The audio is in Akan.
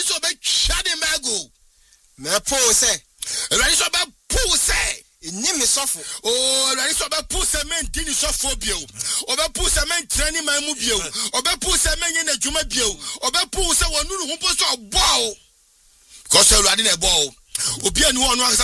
so be chade mago. Me po say. Awurade so be pu say. Ni me sofo. Oh, awurade so be pu say men di ni sofo bio. Obe pu say men trani man mu bio. Obe pu say men ye na dwuma bio. Obe pu say wonu hu po so bo. Because awurade na bo. Obi anu onu